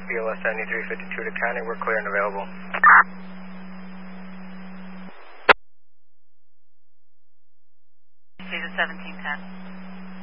BLS 7352 to County. We're clear and available. Cesar 1710.